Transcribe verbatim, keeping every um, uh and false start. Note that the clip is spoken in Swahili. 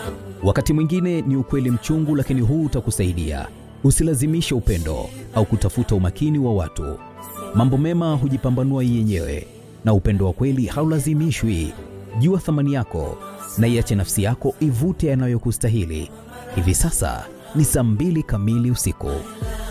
Wakati mwingine ni ukweli mchungu, lakini huu utakusaidia. Usilazimishe upendo au kutafuta umakini wa watu. Mambo mema hujipambanua yenyewe, na upendo wa kweli haulazimishwi. Jua thamani yako na iache nafsi yako ivute yanayokustahili. Hivi sasa ni saa mbili kamili usiku.